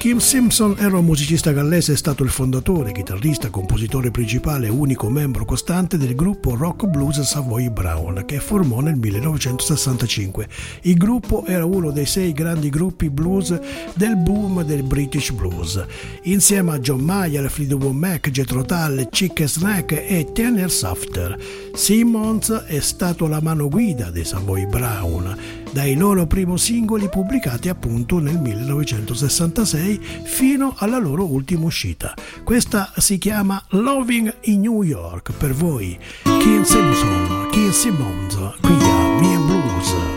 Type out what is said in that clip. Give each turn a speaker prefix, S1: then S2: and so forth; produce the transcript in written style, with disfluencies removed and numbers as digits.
S1: Kim Simpson era un musicista gallese, è stato il fondatore, chitarrista, compositore principale e unico membro costante del gruppo rock blues Savoy Brown, che formò nel 1965. Il gruppo era uno dei 6 grandi gruppi blues del boom del British blues, insieme a John Mayer, Fleetwood Mac, Jethro Tull, Chick and Snack e Tenor Softer. Simmons è stato la mano guida dei Savoy Brown, dai loro primi singoli pubblicati appunto nel 1966 fino alla loro ultima uscita. Questa si chiama Loving in New York. Per voi Kim Simmons qui a Me and Blues.